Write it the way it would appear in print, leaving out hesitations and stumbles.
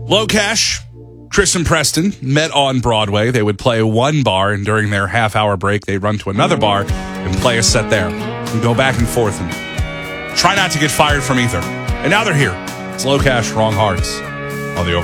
Low Cash, Chris and Preston met on Broadway. They would play one bar, and during their half-hour break, they'd run to another bar and play a set there. And go back and forth and try not to get fired from either. And now they're here. It's Low Cash, Wrong Hearts on the